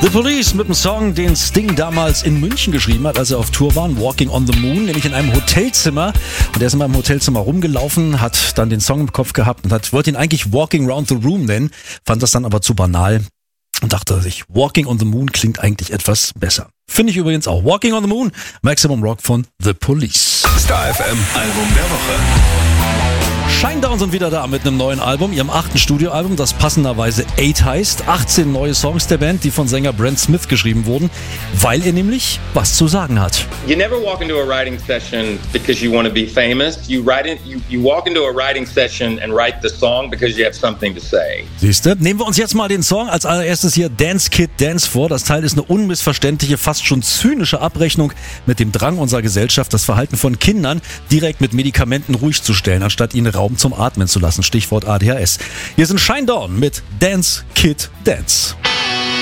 The Police mit einem Song, den Sting damals in München geschrieben hat, als er auf Tour war, Walking on the Moon, nämlich in einem Hotelzimmer. Und er ist in meinem Hotelzimmer rumgelaufen, hat dann den Song im Kopf gehabt und wollte ihn eigentlich Walking Round the Room nennen, fand das dann aber zu banal und dachte sich, Walking on the Moon klingt eigentlich etwas besser. Finde ich übrigens auch. Walking on the Moon, Maximum Rock von The Police. Star FM Album der Woche. Shinedown sind wieder da mit einem neuen Album, ihrem 8. Studioalbum, das passenderweise 8 heißt. 18 neue Songs der Band, die von Sänger Brent Smith geschrieben wurden, weil er nämlich was zu sagen hat. You never walk into a writing session because you want to be famous. You walk into a writing session and write the song because you have something to say. Siehste, nehmen wir uns jetzt mal den Song als allererstes hier Dance Kid Dance vor. Das Teil ist eine unmissverständliche, fast schon zynische Abrechnung mit dem Drang unserer Gesellschaft, das Verhalten von Kindern direkt mit Medikamenten ruhig zu stellen, anstatt ihnen Raum zum Atmen zu lassen. Stichwort ADHS. Hier sind Shinedown mit Dance Kid Dance.